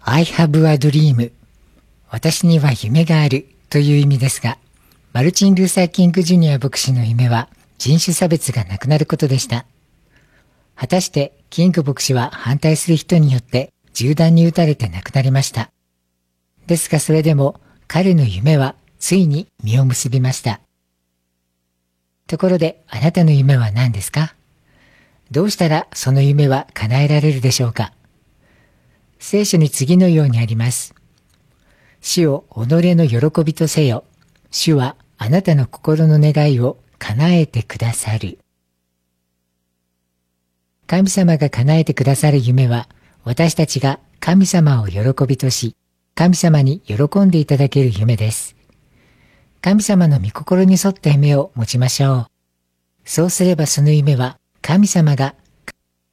I have a dream 私には夢があるという意味ですが、マルチン・ルーサー・キング・ジュニア牧師の夢は人種差別がなくなることでした。果たしてキング牧師は反対する人によって銃弾に撃たれて亡くなりました。ですがそれでも彼の夢はついに実を結びました。ところであなたの夢は何ですか？どうしたらその夢は叶えられるでしょうか？聖書に次のようにあります。主を己の喜びとせよ。主はあなたの心の願いを叶えてくださる。神様が叶えてくださる夢は、私たちが神様を喜びとし、神様に喜んでいただける夢です。神様の御心に沿った夢を持ちましょう。そうすればその夢は神様が